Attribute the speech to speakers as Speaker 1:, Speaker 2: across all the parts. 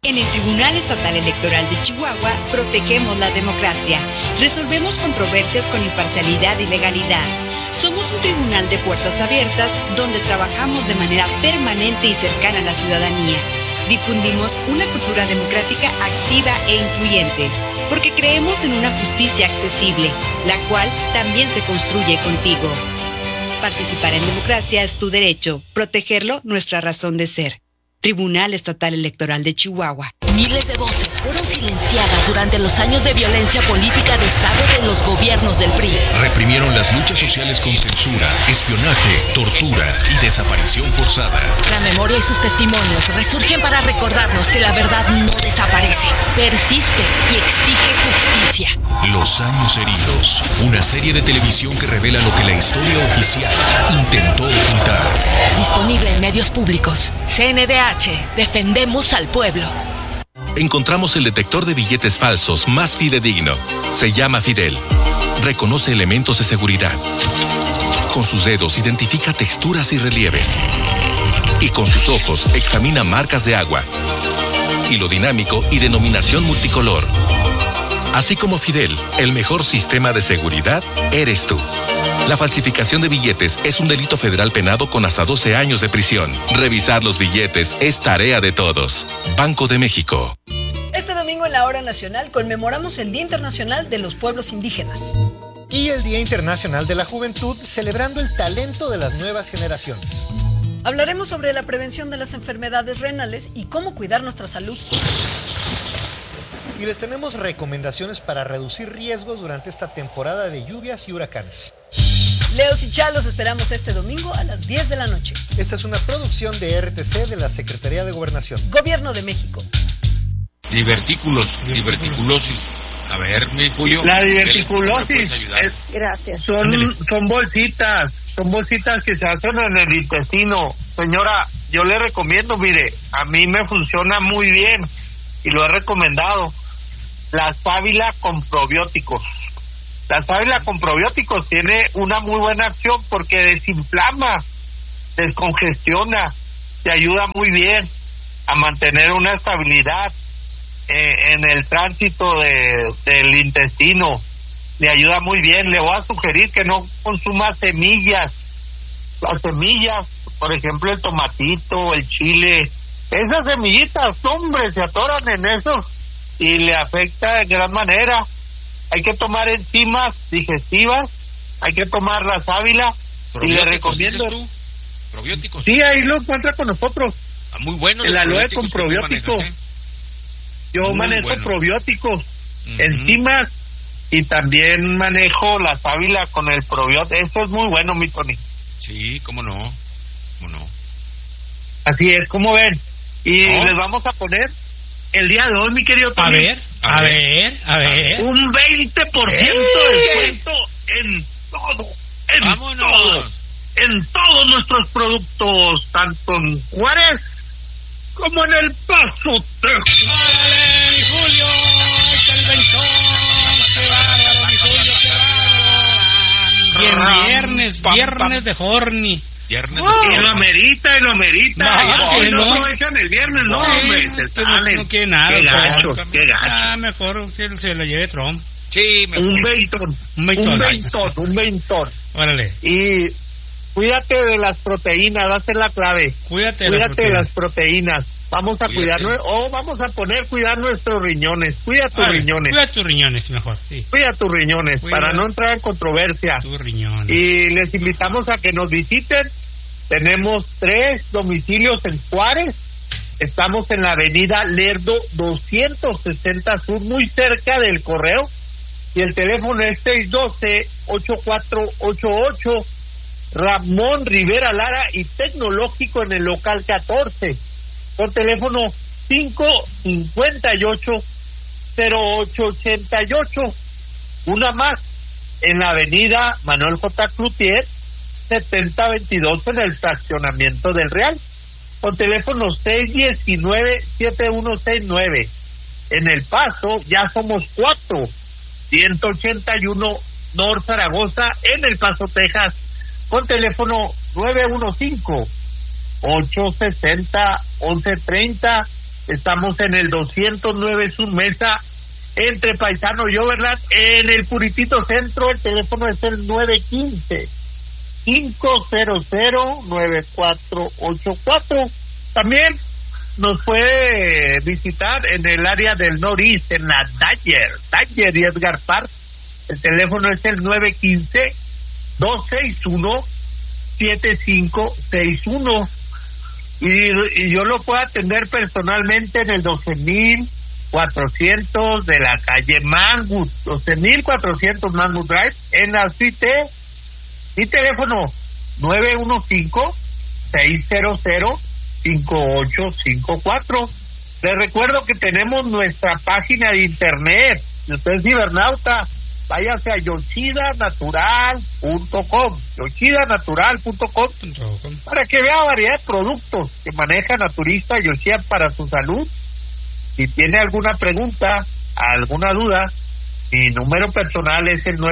Speaker 1: En el Tribunal Estatal Electoral de Chihuahua protegemos la democracia, resolvemos controversias con imparcialidad y legalidad. Somos un tribunal de puertas abiertas donde trabajamos de manera permanente y cercana a la ciudadanía. Difundimos una cultura democrática activa e incluyente, porque creemos en una justicia accesible, la cual también se construye contigo. Participar en democracia es tu derecho, protegerlo nuestra razón de ser. Tribunal Estatal Electoral de Chihuahua.
Speaker 2: Miles de voces fueron silenciadas durante los años de violencia política de Estado de los gobiernos del PRI.
Speaker 3: Reprimieron las luchas sociales con censura, espionaje, tortura y desaparición forzada.
Speaker 2: La memoria y sus testimonios resurgen para recordarnos que la verdad no desaparece, persiste y exige justicia.
Speaker 3: Los años heridos, una serie de televisión que revela lo que la historia oficial intentó ocultar.
Speaker 2: Disponible en medios públicos. CNDH, defendemos al pueblo.
Speaker 4: Encontramos el detector de billetes falsos más fidedigno. Se llama Fidel. Reconoce elementos de seguridad. Con sus dedos identifica texturas y relieves. Y con sus ojos examina marcas de agua. Hilo dinámico y denominación multicolor. Así como Fidel, el mejor sistema de seguridad eres tú. La falsificación de billetes es un delito federal penado con hasta 12 años de prisión. Revisar los billetes es tarea de todos. Banco de México.
Speaker 5: Este domingo en la Hora Nacional conmemoramos el Día Internacional de los Pueblos Indígenas.
Speaker 6: Y el Día Internacional de la Juventud, celebrando el talento de las nuevas generaciones.
Speaker 5: Hablaremos sobre la prevención de las enfermedades renales y cómo cuidar nuestra salud.
Speaker 6: Y les tenemos recomendaciones para reducir riesgos durante esta temporada de lluvias y huracanes.
Speaker 5: Leos y Chalos esperamos este domingo a las 10 de la noche.
Speaker 6: Esta es una producción de RTC de la Secretaría de Gobernación.
Speaker 5: Gobierno de México.
Speaker 7: Diverticulosis. A ver, mi Julio.
Speaker 8: La diverticulosis
Speaker 9: Gracias.
Speaker 8: Son bolsitas que se hacen en el intestino. Señora, yo le recomiendo, mire, a mí me funciona muy bien y lo he recomendado. La sábila con probióticos. La sábila con probióticos tiene una muy buena acción porque desinflama, descongestiona, te ayuda muy bien a mantener una estabilidad en el tránsito del intestino. Le ayuda muy bien. Le voy a sugerir que no consuma semillas. Las semillas, por ejemplo, el tomatito, el chile, esas semillitas, hombre, se atoran en eso y le afecta de gran manera. Hay que tomar enzimas digestivas, hay que tomar la sábila y le recomiendo.
Speaker 7: ¿Probióticos?
Speaker 8: Sí, ahí lo encuentra con nosotros.
Speaker 7: Muy bueno.
Speaker 8: El aloe con probióticos. Yo manejo probióticos, enzimas y también manejo la sábila con el probiótico. Eso es muy bueno, mi Tony.
Speaker 7: Sí, cómo no.
Speaker 8: Así es, como ven. Y les vamos a poner el día de hoy, mi querido Tony.
Speaker 10: A ver.
Speaker 8: Un 20% de descuento en todo. En todos nuestros productos, tanto en Juárez como en El Paso, Texas.
Speaker 10: ¡Órale, mi Julio! ¡Ahí está el ventón! ¡Qué bárbaro, mi Julio, qué bárbaro! Y en viernes de horny.
Speaker 8: Y lo amerita. No aprovechan el viernes, no, hombre.
Speaker 10: No quiere nada.
Speaker 8: Qué gacho.
Speaker 10: Mejor se lo lleve Trump.
Speaker 7: Sí, mejor.
Speaker 8: Un veintón.
Speaker 10: Órale.
Speaker 8: Y cuídate de las proteínas, va a ser la clave.
Speaker 10: Cuídate de
Speaker 8: las proteínas. Vamos a cuidarnos, vamos a cuidar nuestros riñones. Cuida tus riñones.
Speaker 10: Cuida tus riñones, mejor, sí.
Speaker 8: Cuida tus riñones, para no entrar en controversia.
Speaker 10: Tus riñones.
Speaker 8: Y les invitamos a que nos visiten. Tenemos 3 domicilios en Juárez. Estamos en la avenida Lerdo 260 Sur, muy cerca del Correo. Y el teléfono es 612-8488. Ramón Rivera Lara y Tecnológico en el local 14. Por teléfono 558-0888. Una más en la avenida Manuel J. Cloutier 7022 en el fraccionamiento del Real. Por teléfono 619-7169. En El Paso ya somos 4. 181 North Zaragoza en El Paso, Texas. Con teléfono 915-860-1130 Estamos en el 209 Sur Mesa, entre Paisano y Overland, en el puritito centro. El teléfono es el 915-500-9484. También nos puede visitar en el área del noreste, en la Dyer y Edgar Park. El teléfono es el 915-261-7561. Y yo lo puedo atender personalmente en el 12,400 de la calle Mangwood, 12,400 Mangwood Drive, en la CITE. Mi teléfono 915-600-5854. Les recuerdo que tenemos nuestra página de internet. Si usted es cibernauta, váyase a yoshidanatural.com, yoshidanatural.com, para que vea variedad de productos que maneja Naturista Yoshida para su salud. Si tiene alguna pregunta, alguna duda, mi número personal es el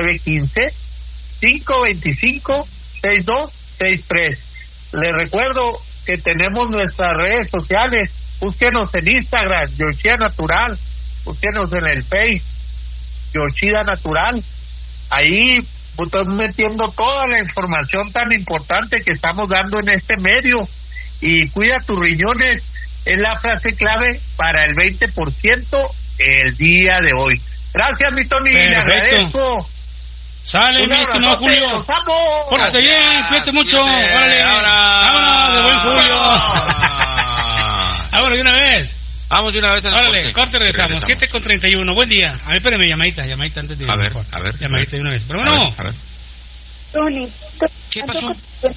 Speaker 8: 915-525-6263. Le recuerdo que tenemos nuestras redes sociales. Búsquenos en Instagram, Yoshida Natural. Búsquenos en el Face, Yoshida Natural. Ahí estoy metiendo toda la información tan importante que estamos dando en este medio. Y cuida tus riñones es la frase clave para el 20% el día de hoy. Gracias, mi Tony, le agradezco.
Speaker 10: Sale, mi estimado Julio.
Speaker 8: ¡Los amo!
Speaker 10: Pórtate bien, cuídate mucho. Órale, vámonos de buen Julio. Vámonos de una vez.
Speaker 7: Vamos de una vez al
Speaker 10: Órale, corte, regresamos. 7:31. Buen día. A ver, espérame, llamadita antes de...
Speaker 7: A ver.
Speaker 10: Llamadita de una vez. Pero no.
Speaker 7: A ver.
Speaker 9: Tony,
Speaker 7: ¿Qué pasó?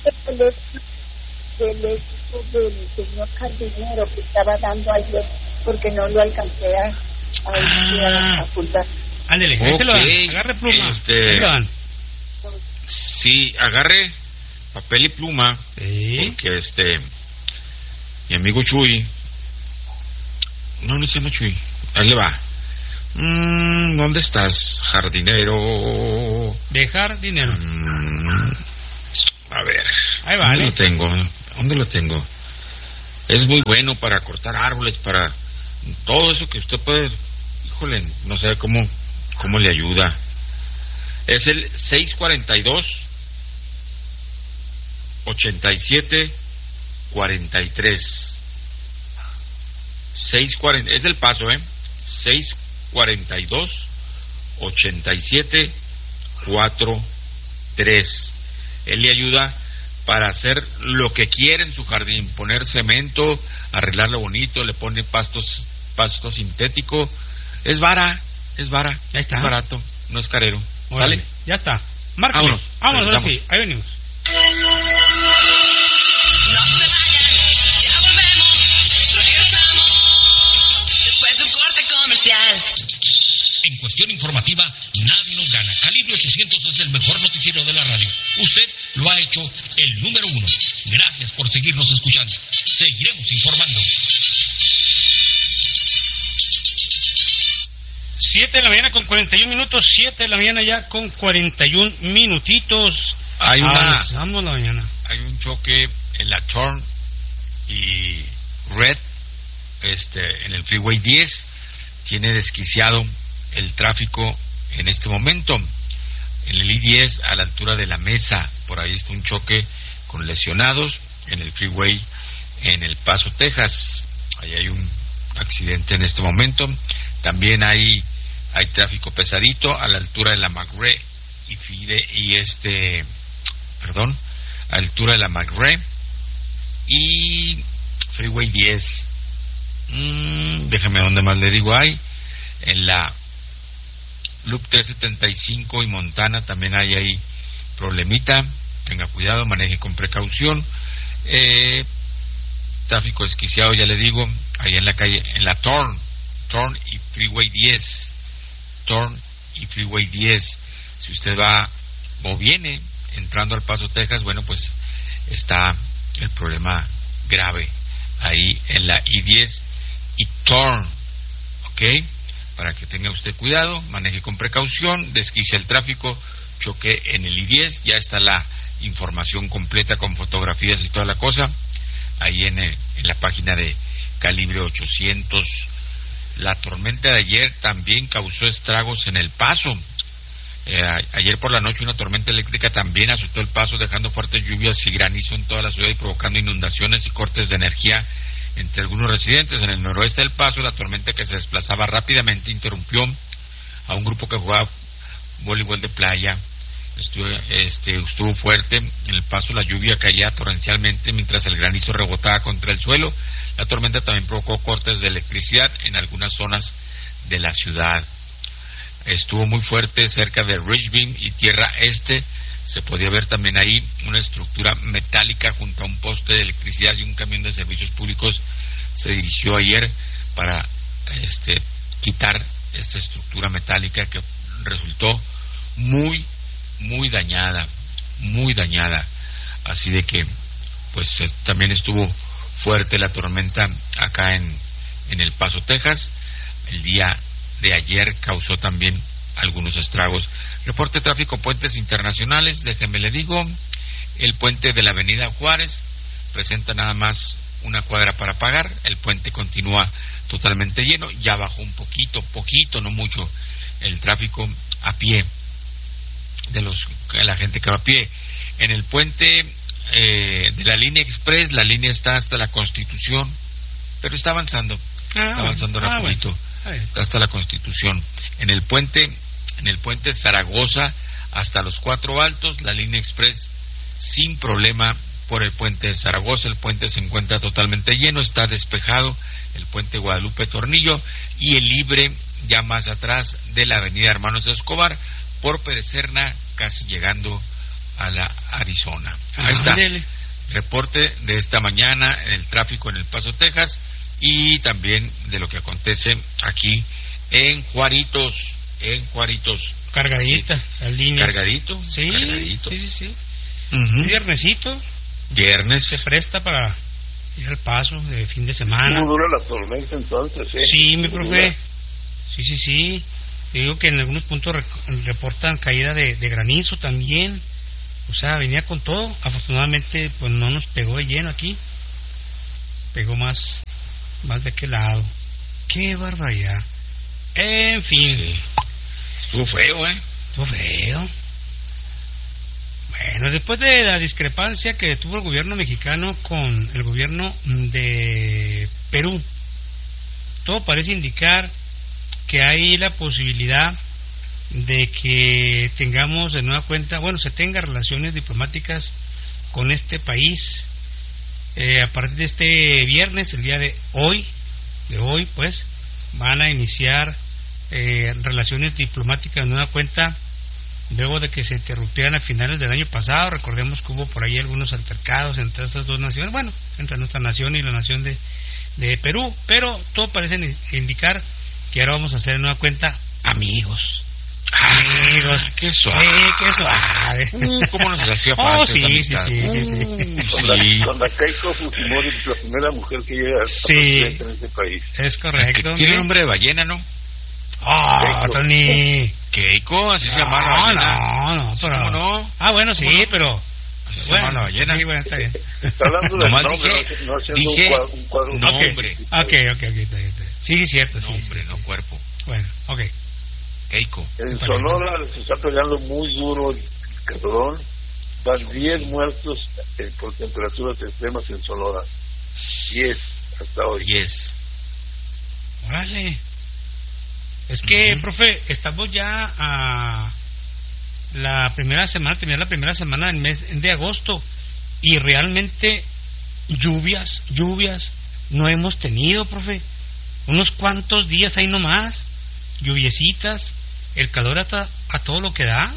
Speaker 9: Del equipo del señor Jardinero que estaba dando ayer, porque no lo alcancé a apuntar.
Speaker 10: Ándele, ahí se lo dan. Agarre pluma.
Speaker 7: Sí, agarre papel y pluma.
Speaker 10: Sí.
Speaker 7: Porque mi amigo Chuy. No se llama Chuy. Ahí le va. ¿Dónde estás, jardinero?
Speaker 10: De jardinero.
Speaker 7: A ver.
Speaker 10: Ahí va.
Speaker 7: ¿Dónde lo tengo? Es muy bueno para cortar árboles, para todo eso que usted puede. Híjole, no sé cómo le ayuda. Es el 642-87-43. 640, es del Paso, 642-87-43. Él le ayuda para hacer lo que quiere en su jardín, poner cemento, arreglarlo bonito, le pone pasto sintético. Es vara,
Speaker 10: ya está.
Speaker 7: Es barato, no es carero.
Speaker 10: Órale,
Speaker 7: ¿Sale?
Speaker 10: ya está. Márcame. Vámonos, ahora sí, ahí venimos.
Speaker 3: En cuestión informativa, nadie nos gana. Calibre 800 es el mejor noticiero de la radio. Usted lo ha hecho el número 1. Gracias por seguirnos escuchando. Seguiremos informando.
Speaker 10: 7 de la mañana con 41 minutos. 7 de la mañana ya con 41 minutitos. Avanzamos la mañana.
Speaker 7: Hay un choque en la Thorn y Red, en el Freeway 10. Tiene desquiciado el tráfico en este momento. En el I-10, a la altura de la Mesa, por ahí está un choque con lesionados. En el Freeway, en El Paso, Texas, ahí hay un accidente en este momento. También hay tráfico pesadito a la altura de la McRae a la altura de la McRae y Freeway 10. Déjame dónde más le digo. Hay en la Loop 375 y Montana también hay ahí problemita. Tenga cuidado, maneje con precaución. Tráfico desquiciado, ya le digo, ahí en la calle, en la Thorn y Freeway 10. Thorn y Freeway 10. Si usted va o viene entrando al Paso, Texas, bueno, pues está el problema grave ahí en la I-10 y Thorn, ¿ok? Para que tenga usted cuidado, maneje con precaución, desquicia el tráfico, choque en el I-10, ya está la información completa con fotografías y toda la cosa, ahí en la página de calibre 800. La tormenta de ayer también causó estragos en El Paso. Ayer por la noche una tormenta eléctrica también azotó El Paso, dejando fuertes lluvias y granizo en toda la ciudad y provocando inundaciones y cortes de energía entre algunos residentes. En el noroeste del Paso, la tormenta, que se desplazaba rápidamente, interrumpió a un grupo que jugaba voleibol de playa. Estuvo fuerte en El Paso, la lluvia caía torrencialmente mientras el granizo rebotaba contra el suelo. La tormenta también provocó cortes de electricidad en algunas zonas de la ciudad. Estuvo muy fuerte cerca de Richmond y Tierra Este. Se podía ver también ahí una estructura metálica junto a un poste de electricidad, y un camión de servicios públicos se dirigió ayer para quitar esta estructura metálica, que resultó muy dañada. Así de que pues también estuvo fuerte la tormenta acá en El Paso, Texas. El día de ayer causó también algunos estragos. Reporte de tráfico, puentes internacionales, déjeme le digo. El puente de la avenida Juárez presenta nada más una cuadra para pagar. El puente continúa totalmente lleno, ya bajó un poquito, no mucho, el tráfico a pie de la gente que va a pie. En el puente de la línea Express, la línea está hasta la Constitución, pero está avanzando rapidito, hasta la Constitución. En el puente Zaragoza hasta los Cuatro Altos, la línea Express sin problema por el puente de Zaragoza. El puente se encuentra totalmente lleno, está despejado. El puente Guadalupe Tornillo y el libre ya más atrás de la avenida Hermanos de Escobar por Perecerna, casi llegando a la Arizona. Ahí está, reporte de esta mañana en el tráfico en El Paso, Texas, y también de lo que acontece aquí en Juaritos.
Speaker 10: Cargadita, la línea.
Speaker 7: ¿Cargadito?
Speaker 10: Sí,
Speaker 7: cargadito.
Speaker 10: Sí.
Speaker 7: Uh-huh.
Speaker 10: Viernes. Se presta para ir al Paso de fin de semana.
Speaker 11: ¿Cómo dura la tormenta entonces?
Speaker 10: Sí, mi profe. Sí. Te digo que en algunos puntos reportan caída de granizo también. O sea, venía con todo. Afortunadamente, pues no nos pegó de lleno aquí. Pegó más de aquel lado. Qué barbaridad. En fin.
Speaker 7: Sí. Estuvo feo,
Speaker 10: Estuvo feo. Bueno, después de la discrepancia que tuvo el gobierno mexicano con el gobierno de Perú, todo parece indicar que hay la posibilidad de que tengamos de nueva cuenta, se tenga relaciones diplomáticas con este país a partir de este viernes, el día de hoy, pues van a iniciar relaciones diplomáticas de nueva cuenta, luego de que se interrumpieran a finales del año pasado. Recordemos que hubo por ahí algunos altercados entre estas dos naciones, entre nuestra nación y la nación de Perú, pero todo parece indicar que ahora vamos a hacer de nueva cuenta amigos.
Speaker 7: Qué suave. ¿Cómo nos hacía falta esa amistad?
Speaker 11: Con la Keiko Fujimori, la primera mujer que llega a presidente en este país.
Speaker 10: Es correcto.
Speaker 7: Tiene nombre de ballena, ¿no?
Speaker 10: Tony.
Speaker 7: Keiko, así se llama la ballena.
Speaker 10: No, pero...
Speaker 7: ¿Cómo no?
Speaker 10: Bueno, sí, pero...
Speaker 7: Así se llama la ballena.
Speaker 10: Sí, está bien.
Speaker 11: Está hablando del nombre, no haciendo un cuadro.
Speaker 7: Nombre.
Speaker 10: Ok, está bien. Sí, cierto.
Speaker 7: Nombre, no cuerpo.
Speaker 10: Bueno, ok.
Speaker 7: Keiko.
Speaker 11: En Sonora se está peleando muy duro el calorón. Van 10 muertos por temperaturas extremas en Sonora. 10 hasta hoy.
Speaker 7: 10.
Speaker 10: Órale. Es que, profe, estamos ya a la primera semana, terminar la primera semana del mes de agosto, y realmente lluvias no hemos tenido, profe. Unos cuantos días ahí nomás, lluviecitas, el calor hasta a todo lo que da.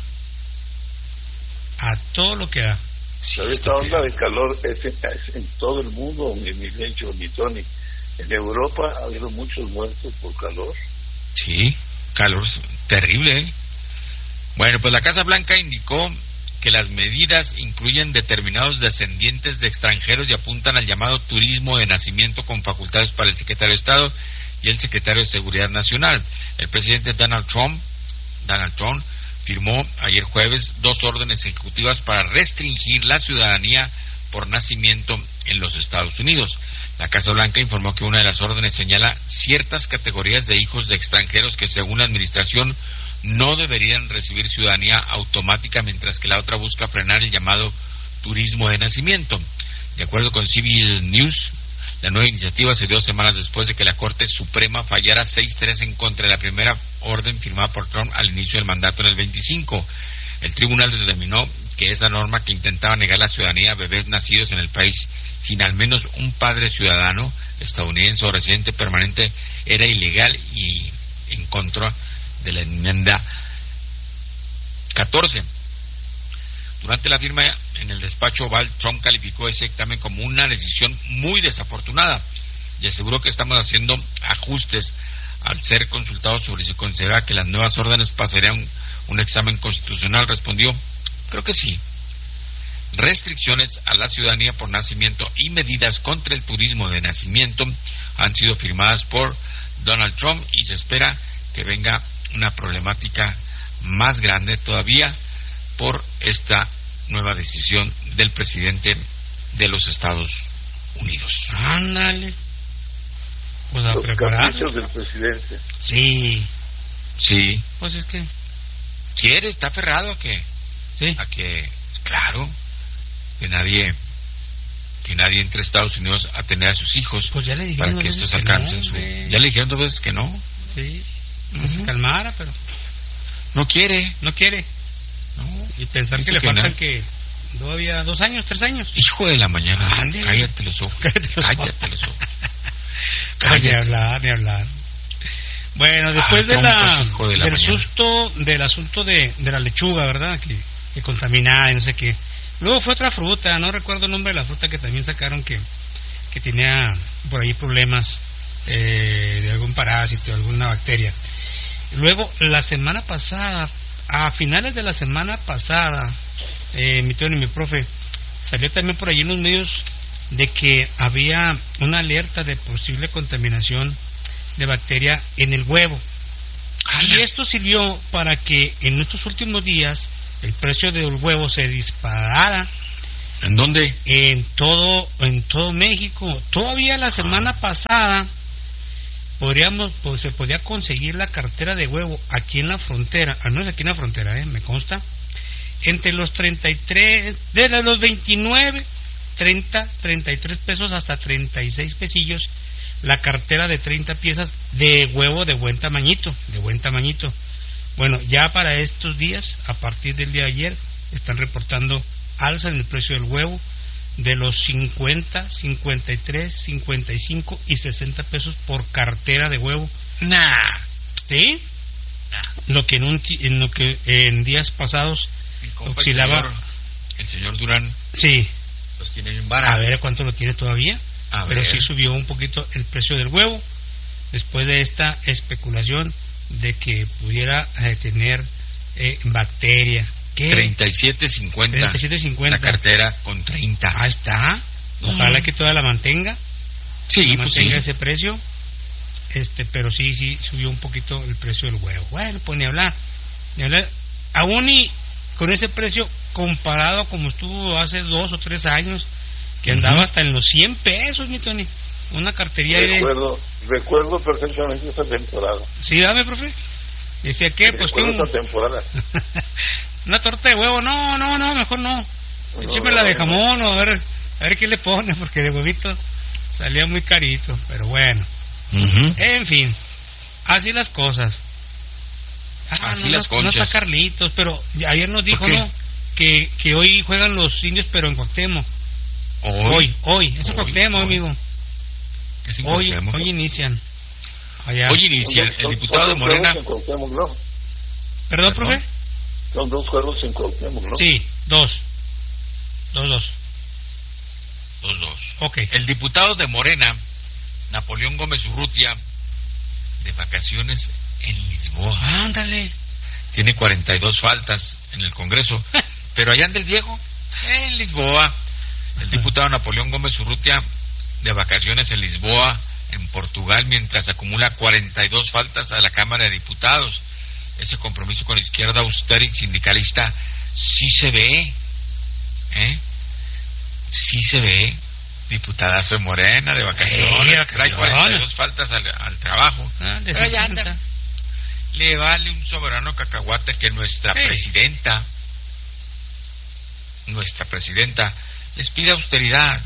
Speaker 11: Sí, esta onda de calor es en todo el mundo, mi lecho, mi Tony. En Europa ha habido muchos muertos por calor.
Speaker 7: Sí, calor terrible. Bueno, pues la Casa Blanca indicó que las medidas incluyen determinados descendientes de extranjeros y apuntan al llamado turismo de nacimiento, con facultades para el secretario de Estado y el secretario de Seguridad Nacional. El presidente Donald Trump firmó ayer jueves 2 órdenes ejecutivas para restringir la ciudadanía por nacimiento en los Estados Unidos. La Casa Blanca informó que una de las órdenes señala ciertas categorías de hijos de extranjeros que, según la administración, no deberían recibir ciudadanía automática, mientras que la otra busca frenar el llamado turismo de nacimiento. De acuerdo con CBS News, la nueva iniciativa se dio semanas después de que la Corte Suprema fallara 6-3 en contra de la primera orden firmada por Trump al inicio del mandato en el 25. El tribunal determinó que esa norma que intentaba negar la ciudadanía a bebés nacidos en el país sin al menos un padre ciudadano estadounidense o residente permanente era ilegal y en contra de la enmienda 14. Durante la firma en el despacho Oval, Trump calificó ese dictamen como una decisión muy desafortunada y aseguró que estamos haciendo ajustes. Al ser consultado sobre si considera que las nuevas órdenes pasarían un examen constitucional, respondió: creo que sí. Restricciones a la ciudadanía por nacimiento y medidas contra el turismo de nacimiento han sido firmadas por Donald Trump y se espera que venga una problemática más grande todavía por esta nueva decisión del presidente de los Estados Unidos.
Speaker 10: Ándale. Pues a
Speaker 11: los
Speaker 10: preparar.
Speaker 11: caprichos del presidente.
Speaker 10: Sí.
Speaker 7: Sí.
Speaker 10: Pues es que
Speaker 7: ¿quiere? ¿Está aferrado a que?
Speaker 10: Sí.
Speaker 7: A que, claro, que nadie entre a Estados Unidos a tener a sus hijos,
Speaker 10: pues ya le dijeron
Speaker 7: para que estos
Speaker 10: que
Speaker 7: alcancen
Speaker 10: no,
Speaker 7: su...
Speaker 10: hombre.
Speaker 7: Ya le dijeron 2 veces que no.
Speaker 10: Sí. Que se calmara, pero
Speaker 7: no quiere.
Speaker 10: No quiere.
Speaker 7: No.
Speaker 10: Y pensar
Speaker 7: Dice
Speaker 10: que le
Speaker 7: que
Speaker 10: faltan
Speaker 7: no.
Speaker 10: que todavía 2 años, 3 años.
Speaker 7: Hijo de la mañana.
Speaker 10: Ande.
Speaker 7: Cállate los ojos. Cállate los ojos.
Speaker 10: Ni hablar. Bueno, después del susto del asunto de la lechuga, ¿verdad? Que contaminada y no sé qué. Luego fue otra fruta, no recuerdo el nombre de la fruta que también sacaron que tenía por ahí problemas de algún parásito, alguna bacteria. Luego, la semana pasada, a finales de la semana pasada, mi tío y mi profe, salió también por allí en los medios de que había una alerta de posible contaminación de bacteria en el huevo. Y esto sirvió para que en estos últimos días el precio del huevo se disparara.
Speaker 7: ¿En dónde?
Speaker 10: En todo México. Todavía la semana pasada se podía conseguir la cartera de huevo aquí en la frontera, al menos aquí en la frontera, me consta, entre los 33, de los 29, 30, 33 pesos hasta 36 pesillos, la cartera de 30 piezas de huevo de buen tamañito. Bueno, ya para estos días, a partir del día de ayer, están reportando alza en el precio del huevo de los 50, 53, 55 y 60 pesos por cartera de huevo. ¿Sí? Lo que en días pasados oscilaba.
Speaker 7: El señor Durán.
Speaker 10: Sí.
Speaker 7: Los tiene bien barato.
Speaker 10: A ver cuánto lo tiene todavía. Pero sí subió un poquito el precio del huevo después de esta especulación de que pudiera tener bacteria. ¿Qué?
Speaker 7: 37.50 la cartera con 30.
Speaker 10: Ahí está. Ojalá que todavía la mantenga.
Speaker 7: Sí,
Speaker 10: pues
Speaker 7: sí.
Speaker 10: mantenga ese precio. Pero sí subió un poquito el precio del huevo. Bueno, pues ni hablar. Aún y con ese precio comparado a como estuvo hace 2 o 3 años, que andaba hasta en los 100 pesos, mi Tony. Una cartería
Speaker 11: recuerdo perfectamente esa temporada.
Speaker 10: Sí, dame, profe. Decía que pues que
Speaker 11: esa temporada.
Speaker 10: Una torta de huevo, no, mejor no. Écheme la de jamón o a ver qué le pone, porque de huevito salía muy carito, pero bueno. En fin, así las cosas.
Speaker 7: Así las conchas.
Speaker 10: No está Carlitos, pero ayer nos dijo, ¿no? Que hoy juegan los indios, pero en Cuauhtémoc. Hoy, es en Cuauhtémoc, amigo. Hoy inician. Allá.
Speaker 7: Hoy inicia el diputado de Morena.
Speaker 10: ¿Perdón, profe?
Speaker 11: Son 2 juegos en Cuauhtémoc, ¿no?
Speaker 10: Sí, 2. 2-2.
Speaker 7: Ok. El diputado de Morena, Napoleón Gómez Urrutia, de vacaciones en Lisboa.
Speaker 10: Ándale.
Speaker 7: Tiene 42 faltas en el Congreso, pero allá anda el viejo, en Lisboa. El diputado Napoleón Gómez Urrutia, de vacaciones en Lisboa, en Portugal, mientras acumula 42 faltas a la Cámara de Diputados. Ese compromiso con la izquierda austera y sindicalista sí se ve, sí se ve. diputadazo de Morena, de vacaciones, trae 42 faltas al trabajo. Pero ya anda. Le vale un soberano cacahuate que nuestra presidenta les pide austeridad.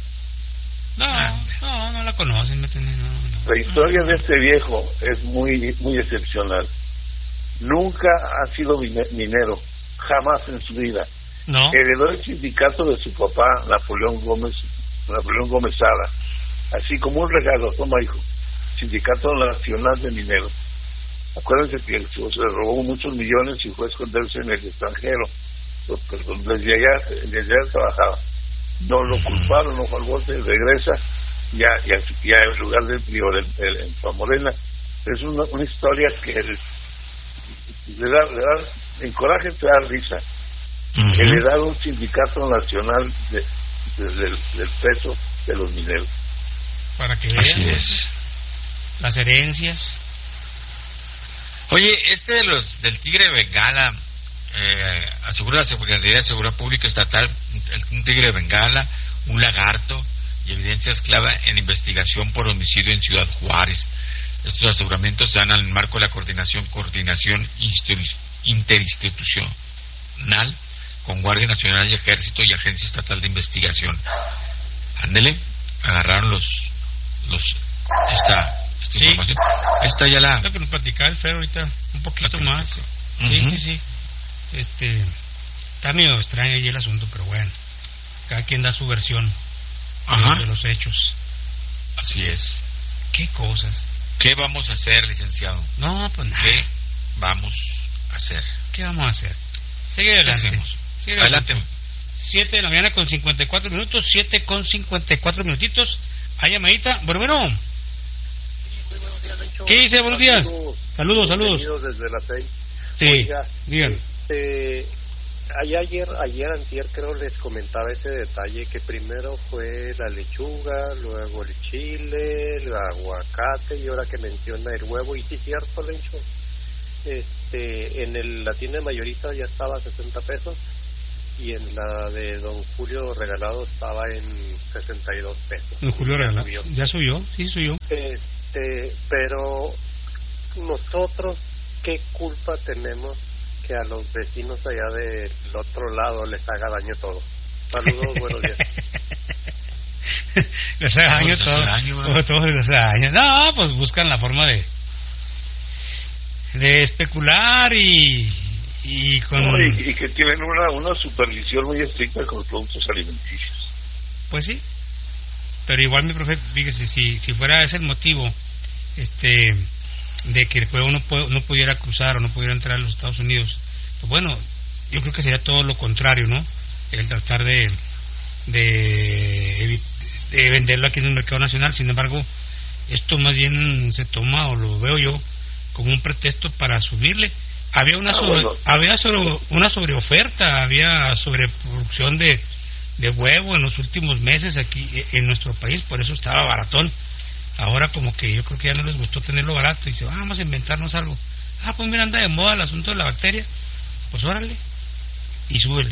Speaker 7: No la conocen.
Speaker 11: La historia de este viejo es muy excepcional. Nunca ha sido minero, jamás en su vida.
Speaker 10: No.
Speaker 11: Heredó el sindicato de su papá, Napoleón Gómez Sada, así como un regalo. Toma, hijo, Sindicato Nacional de Mineros. Acuérdense que se robó muchos millones y fue a esconderse en el extranjero, desde allá trabajaba. No lo culparon, no fue al bote, regresa ya en lugar del Prior en Morena. Es una historia que le da en coraje, te da risa. Que le da un sindicato nacional del peso de los mineros.
Speaker 10: Para que vean.
Speaker 7: Así es.
Speaker 10: Las herencias.
Speaker 7: Oye, del tigre de Bengala, asegura la Secretaría de Seguridad Pública Estatal, un tigre de Bengala, un lagarto y evidencias clave en investigación por homicidio en Ciudad Juárez. Estos aseguramientos se dan en el marco de la coordinación interinstitucional con Guardia Nacional y Ejército y Agencia Estatal de Investigación. Ándele, agarraron esta información. Ahí está ya
Speaker 10: lo que nos platicaba el Fer ahorita, un poquito más. Sí. Está medio extraño ahí el asunto, pero bueno, cada quien da su versión de los hechos.
Speaker 7: Así es.
Speaker 10: ¿Qué cosas?
Speaker 7: ¿Qué vamos a hacer, licenciado?
Speaker 10: No, pues nada.
Speaker 7: ¿Qué vamos a hacer?
Speaker 10: Sigue adelante.
Speaker 7: Adelante.
Speaker 10: 7 de la mañana con 54 minutos, 7 con 54 minutitos. Hay llamadita. Bueno. ¿Qué dice? Buenos días. Saludos.
Speaker 12: Desde la 6.
Speaker 10: Sí, digan.
Speaker 12: Ayer antier creo les comentaba ese detalle que primero fue la lechuga, luego el chile, el aguacate y ahora que menciona el huevo. Y sí, cierto, Lencho, en la tienda mayorista ya estaba a 60 pesos y en la de don Julio Regalado estaba en 62 pesos.
Speaker 10: Don Julio Regalado ya subió.
Speaker 12: Pero nosotros, ¿qué culpa tenemos que a los vecinos allá del otro lado les haga daño todo? Saludos, buenos días.
Speaker 10: Les haga daño todo. Todos les hace daño. No, pues buscan la forma de especular y
Speaker 11: que tienen una supervisión muy estricta con los productos alimenticios.
Speaker 10: Pues sí, pero igual mi profe, fíjese, si fuera ese el motivo de que el pueblo no pudiera cruzar o no pudiera entrar a los Estados Unidos, pues bueno, yo creo que sería todo lo contrario, ¿no? El tratar de venderlo aquí en el mercado nacional. Sin embargo, esto más bien se toma, o lo veo yo, como un pretexto para subirle. Había una sobreoferta, había sobreproducción de huevo en los últimos meses aquí en nuestro país, por eso estaba baratón. Ahora como que yo creo que ya no les gustó tenerlo barato y dice, vamos a inventarnos algo. Pues mira, anda de moda el asunto de la bacteria, pues órale, y súbele.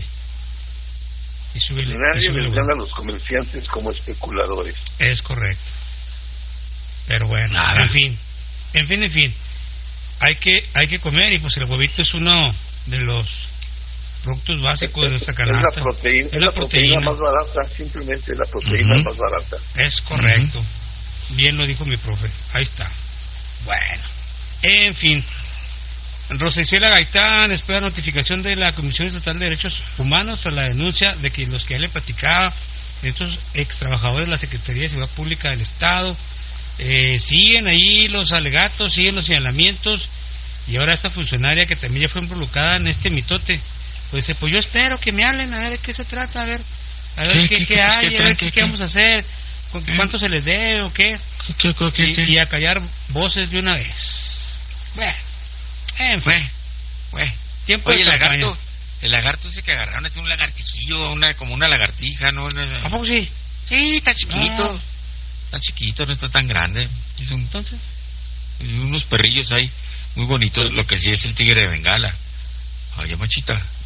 Speaker 11: Nadie les gana a los comerciantes como especuladores.
Speaker 10: Es correcto. Pero bueno, en fin. Hay que comer, y pues el huevito es uno de los productos básicos de nuestra canasta.
Speaker 11: Es la proteína más barata, simplemente la proteína más barata.
Speaker 10: Es correcto. Bien lo dijo mi profe. Ahí está. Bueno, en fin. Rosa Isela Gaitán espera notificación de la Comisión Estatal de Derechos Humanos tras la denuncia de que los que ya le platicaba, estos ex trabajadores de la Secretaría de Seguridad Pública del Estado, siguen ahí los alegatos, siguen los señalamientos, y ahora esta funcionaria que también ya fue involucrada en este mitote, pues dice, pues yo espero que me hablen, a ver de qué se trata, a ver qué hay, a ver qué vamos a hacer, cuánto se les debe o qué, y a callar voces de una vez. Bueno, en fin. Tiempo.
Speaker 7: Oye, el lagarto ese que agarraron es un lagartijillo, como una lagartija, ¿no?
Speaker 10: ¿A poco sí?
Speaker 7: Sí, está chiquito. Está chiquito, no está tan grande. Entonces, unos perrillos ahí muy bonitos. Lo que sí es el tigre de Bengala. Oye, Machita,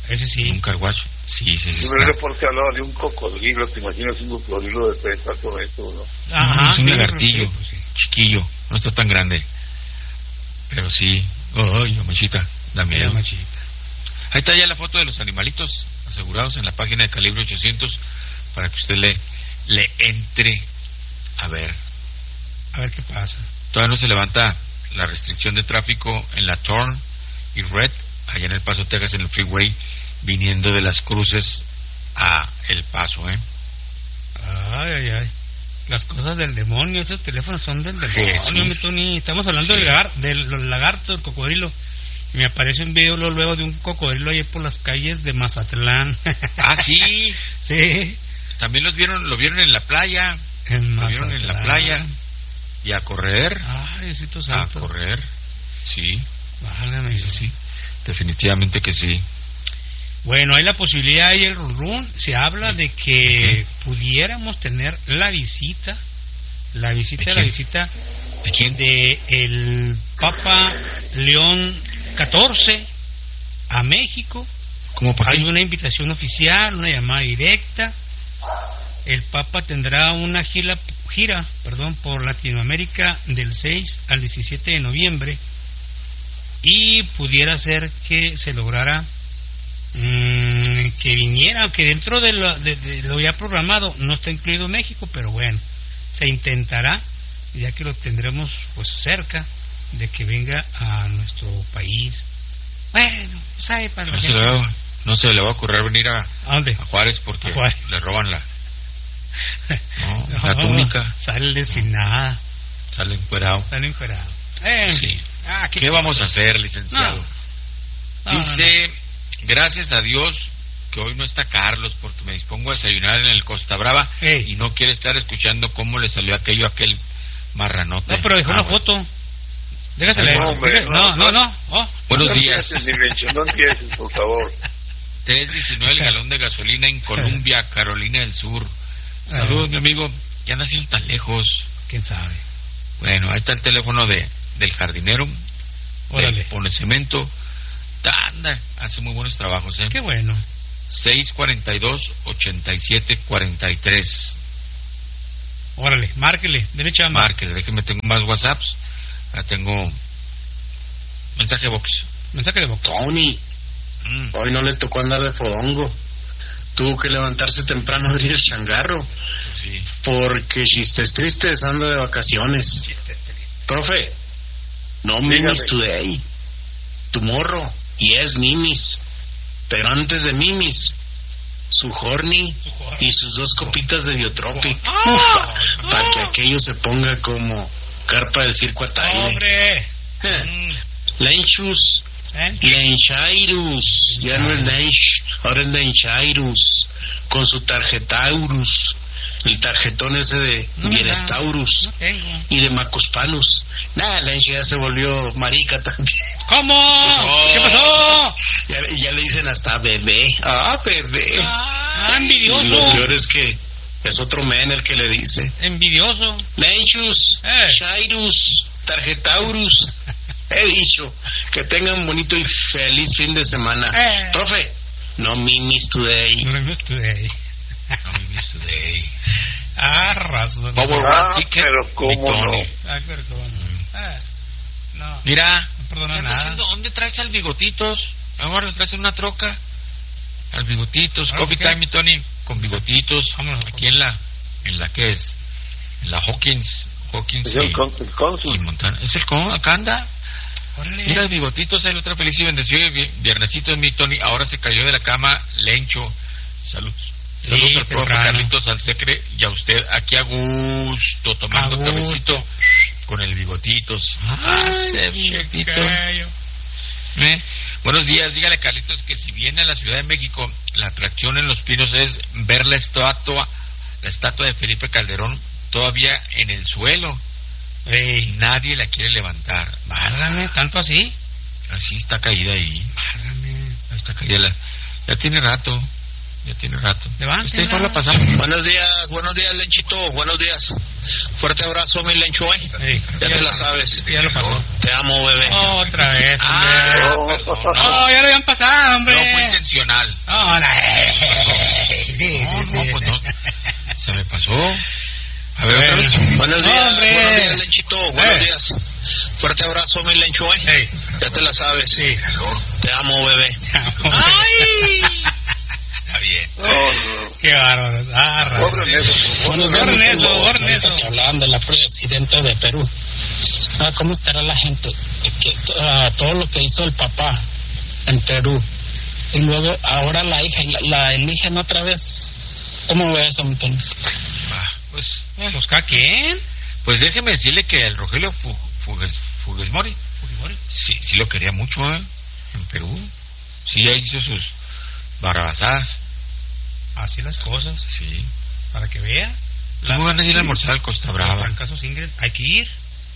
Speaker 10: Ese sí.
Speaker 7: Un carwash. Sí.
Speaker 11: Un reporte hablaba de un cocodrilo, te imaginas un cocodrilo de 3-4 metros, ¿no?
Speaker 7: Ajá, es un lagartillo, chiquillo, no está tan grande. Pero sí, ay, mamachita, da miedo. Ahí está ya la foto de los animalitos asegurados en la página de Calibre 800 para que usted le entre a ver
Speaker 10: qué pasa.
Speaker 7: Todavía no se levanta la restricción de tráfico en la Thorn y Red, allá en El Paso, Texas, en el freeway, viniendo de las cruces a El Paso,
Speaker 10: Ay. Las cosas del demonio, esos teléfonos son del
Speaker 7: Jesús.
Speaker 10: demonio, Tony. Estamos hablando de los lagartos, del cocodrilo. Y me aparece un video luego de un cocodrilo ahí por las calles de Mazatlán.
Speaker 7: Ah, sí.
Speaker 10: Sí.
Speaker 7: También lo vieron en la playa. Lo vieron en la playa. Y a correr.
Speaker 10: Ay, Diosito santo.
Speaker 7: A correr. Sí.
Speaker 10: Válgame.
Speaker 7: Sí. Definitivamente que sí.
Speaker 10: Bueno, hay la posibilidad ahí el run. Se habla de que pudiéramos tener la visita
Speaker 7: ¿de quién?
Speaker 10: De el Papa León XIV a México.
Speaker 7: ¿Cómo para qué?
Speaker 10: Hay una invitación oficial, una llamada directa. El Papa tendrá una gira por Latinoamérica del 6 al 17 de noviembre y pudiera ser que se lograra que viniera, aunque dentro de lo ya programado no está incluido México, pero bueno, se intentará, ya que lo tendremos pues cerca de que venga a nuestro país. Bueno, sabe para
Speaker 7: no se le va a ocurrir venir a Juárez porque
Speaker 10: a
Speaker 7: le roban la túnica.
Speaker 10: Sale sin nada.
Speaker 7: Sale encuerado.
Speaker 10: Sí.
Speaker 7: ¿Qué vamos a hacer, licenciado? Dice, gracias a Dios que hoy no está Carlos porque me dispongo a desayunar en el Costa Brava y no quiere estar escuchando cómo le salió aquel marranote.
Speaker 10: No, pero dejó una foto. Déjasela. No.
Speaker 7: Buenos días.
Speaker 11: No empieces, por favor.
Speaker 7: 3.19 el galón de gasolina en Columbia, Carolina del Sur. Saludos, mi amigo. ¿Qué anda haciendo tan lejos?
Speaker 10: ¿Quién sabe?
Speaker 7: Bueno, ahí está el teléfono del jardinero.
Speaker 10: Órale.
Speaker 7: Pone cemento. Anda, hace muy buenos trabajos,
Speaker 10: Qué bueno.
Speaker 7: 642-8743.
Speaker 10: Órale, márquele, derecha.
Speaker 7: Márquele, déjeme, tengo más WhatsApps. Ya tengo mensaje box.
Speaker 13: Tony, hoy no le tocó andar de fodongo. Tuvo que levantarse temprano a abrir el changarro.
Speaker 7: Sí.
Speaker 13: Porque chistes tristes anda de vacaciones. Profe, no mimis today. Tomorrow. Yes, mimis. Pero antes de mimis, su horny y sus 2 copitas de Biotropic. Para que aquello se ponga como carpa del circo Ataide.
Speaker 10: ¡Hombre!
Speaker 13: Lenchus. Lenchairus. Ya no es Lench, ahora es Lenchairus. Con su tarjetaurus. El tarjetón ese de Bierestaurus. Y de Macospanus. Lench ya se volvió marica también.
Speaker 10: ¿Cómo? ¿Qué pasó?
Speaker 13: Ya le dicen hasta bebé. Bebé.
Speaker 10: Envidioso.
Speaker 13: Y lo peor es que es otro men el que le dice.
Speaker 10: Envidioso.
Speaker 13: Lenchus, Chairus, Tarjetaurus. He dicho que tengan bonito y feliz fin de semana. Profe, no mimis today.
Speaker 10: Razón.
Speaker 11: Pero cómo no.
Speaker 10: No.
Speaker 7: Mira,
Speaker 10: nada.
Speaker 7: ¿Dónde traes al Bigotitos? Ahora le traes una troca al Bigotitos. Coffee Time, Tony, con Bigotitos.
Speaker 10: Vámonos,
Speaker 7: aquí en la que es, en la Hawkins
Speaker 11: es el cónsul.
Speaker 7: Y Montana. Es el acá anda.
Speaker 10: Órale.
Speaker 7: Mira el Bigotitos, el otra feliz y bendecido viernesito de mi Tony. Ahora se cayó de la cama, Lencho. Saludos al profe Carlitos, al secre y a usted aquí a gusto, tomando cabecito con el Bigotitos. Buenos días, dígale Carlitos que si viene a la Ciudad de México, la atracción en Los Pinos es ver la estatua de Felipe Calderón todavía en el suelo. Nadie la quiere levantar.
Speaker 10: Válgame, ¿tanto así?
Speaker 7: Así está caída ahí.
Speaker 10: Válgame.
Speaker 7: Está caída ya tiene rato. Ya tiene rato.
Speaker 10: Levante.
Speaker 7: ¿Cuál la pasamos?
Speaker 13: Buenos días, Lenchito. Buenos días. Fuerte abrazo, mi Lencho, ya te la sabes.
Speaker 10: Ya lo pasó.
Speaker 13: Te amo, bebé.
Speaker 10: Otra vez, hombre. No, ya lo habían pasado, hombre.
Speaker 7: No fue intencional.
Speaker 10: No.
Speaker 7: Pues no. Se me pasó. A ver, otra vez.
Speaker 13: Buenos días, Lenchito. Buenos días. Fuerte abrazo, mi Lencho, ya te la sabes.
Speaker 10: Sí.
Speaker 13: Te amo, bebé.
Speaker 7: ¡Ay! Está bien.
Speaker 10: Qué bárbaro.
Speaker 14: Borren eso. Que hablaban de la presidenta de Perú. ¿Cómo estará la gente? Todo lo que hizo el papá en Perú. Y luego, ahora la hija, la eligen otra vez. ¿Cómo ve eso, entonces?
Speaker 7: Pues
Speaker 10: ¿quién?
Speaker 7: Pues déjeme decirle que el Rogelio Funes-Mori sí lo quería mucho, en Perú. Sí, hizo sus barrabasadas.
Speaker 10: Así las cosas.
Speaker 7: Sí.
Speaker 10: Para que vea.
Speaker 7: ¿Cómo van a ir a almorzar al Costa Brava?
Speaker 10: En casos Ingrid, hay que ir.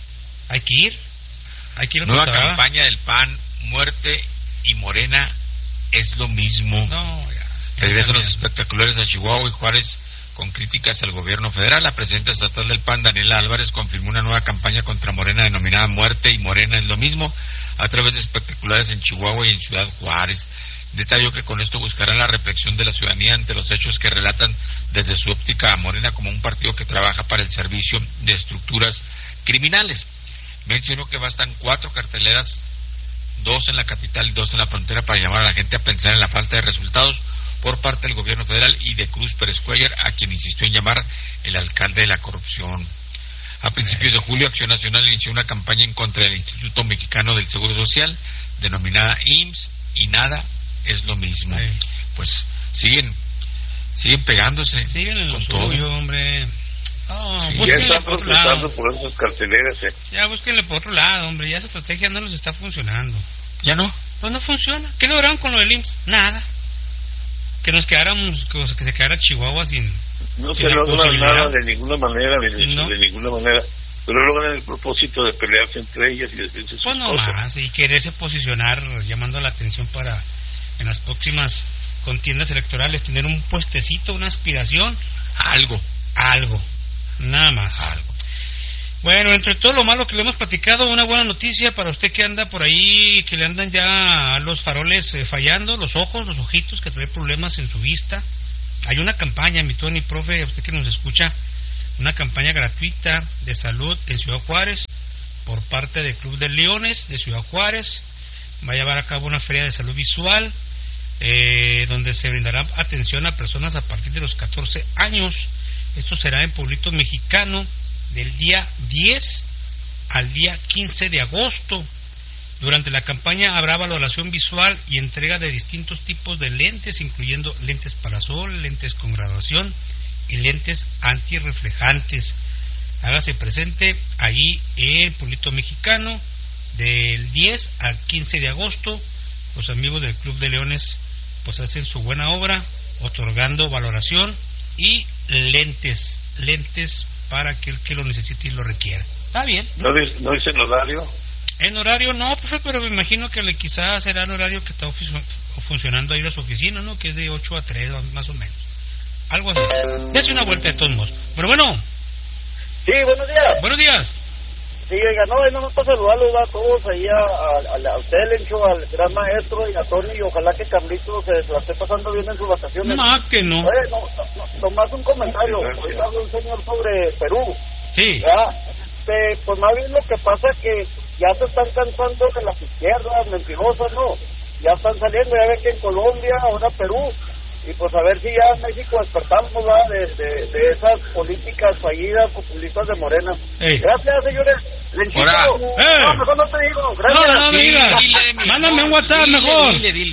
Speaker 7: Nueva campaña del PAN, muerte y Morena es lo mismo.
Speaker 10: No, ya.
Speaker 7: Regresan los espectaculares a Chihuahua y Juárez con críticas al gobierno federal. La presidenta estatal del PAN, Daniela Álvarez, confirmó una nueva campaña contra Morena denominada Muerte y Morena es lo mismo, a través de espectaculares en Chihuahua y en Ciudad Juárez. Detalló que con esto buscarán la reflexión de la ciudadanía ante los hechos que relatan desde su óptica a Morena como un partido que trabaja para el servicio de estructuras criminales. Mencionó que bastan 4 carteleras, 2 en la capital y 2 en la frontera, para llamar a la gente a pensar en la falta de resultados por parte del gobierno federal y de Cruz Pérez Cuellar, a quien insistió en llamar el alcalde de la corrupción. A principios de julio, Acción Nacional inició una campaña en contra del Instituto Mexicano del Seguro Social, denominada IMSS, y nada es lo mismo. Pues siguen pegándose.
Speaker 10: Siguen en
Speaker 7: con
Speaker 10: lo
Speaker 7: todo.
Speaker 10: suyo, hombre.
Speaker 11: Ya están protestando por esas carteleras.
Speaker 10: Ya búsquenle por otro lado, hombre. Ya esa estrategia no les está funcionando.
Speaker 7: ¿Ya no?
Speaker 10: Pues no funciona. ¿Qué lograron con lo del IMSS? Nada. Que nos quedáramos, que se quedara Chihuahua sin...
Speaker 11: No se logra nada de ninguna manera, de ninguna manera. Pero logran el propósito de pelearse entre ellas y decirse sus
Speaker 10: pues no
Speaker 11: cosas.
Speaker 10: Más, y quererse posicionar, llamando la atención para en las próximas contiendas electorales tener un puestecito, una aspiración,
Speaker 7: algo,
Speaker 10: nada más.
Speaker 7: Algo.
Speaker 10: Bueno, entre todo lo malo que le hemos platicado, una buena noticia para usted que anda por ahí, que le andan ya los faroles fallando, los ojos, los ojitos, que trae problemas en su vista. Hay una campaña, mi Tony, profe, usted que nos escucha, una campaña gratuita de salud en Ciudad Juárez por parte del Club de Leones de Ciudad Juárez. Va a llevar a cabo una feria de salud visual donde se brindará atención a personas a partir de los 14 años. Esto será en Pueblito Mexicano del día 10 al día 15 de agosto. Durante la campaña habrá valoración visual y entrega de distintos tipos de lentes, incluyendo lentes para sol, lentes con graduación y lentes antirreflejantes. Hágase presente ahí en Pueblito Mexicano del 10 al 15 de agosto. Los amigos del Club de Leones pues hacen su buena obra otorgando valoración y lentes para aquel que lo necesite y lo requiera. ¿Está bien?
Speaker 11: ¿No dice el horario?
Speaker 10: En horario no, profe, pero me imagino que quizás será el horario que está funcionando ahí en su oficina, ¿no? Que es de 8 a 3 más o menos. Algo así. Dese una vuelta de todos modos. Pero bueno.
Speaker 15: Sí, buenos días.
Speaker 10: Buenos días.
Speaker 15: Sí, oiga, no nos pasa saludarlos a todos ahí, a usted, Lencho, al gran maestro y a Tony, y ojalá que Carlitos se la esté pasando bien en sus vacaciones.
Speaker 10: No, que no.
Speaker 15: Nomás un comentario. Hoy habló un señor sobre Perú.
Speaker 10: Sí.
Speaker 15: Pues más bien lo que pasa es que ya se están cansando de las izquierdas mentirosas, ¿no? Ya están saliendo, ya ven que en Colombia, ahora Perú, y pues a ver si ya en México despertamos, ¿verdad? De esas políticas fallidas, populistas de Morena. Gracias, señores. Lenchito, no, mejor no te digo, gracias.
Speaker 10: No me digas. Mándame un WhatsApp mejor.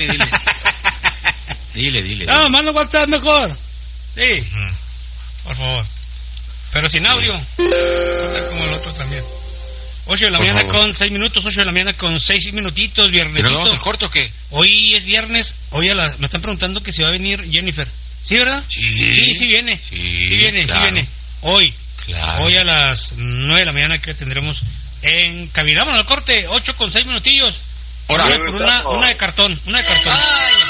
Speaker 7: Dile.
Speaker 10: No, manda un WhatsApp mejor. Sí, por favor. Pero sin audio. Como el otro también. 8 de la mañana con 6 minutos, 8 de la mañana con 6 minutitos, viernesito.
Speaker 7: ¿Pero vamos al corto o qué?
Speaker 10: Hoy es viernes, me están preguntando que si va a venir Jennifer. ¿Sí, verdad? Sí viene. Sí viene. Hoy.
Speaker 7: Claro.
Speaker 10: Hoy a las 9 de la mañana que tendremos en cabina. Vámonos al corte, 8 con 6 minutillos.
Speaker 7: Ahora.
Speaker 10: Una de cartón.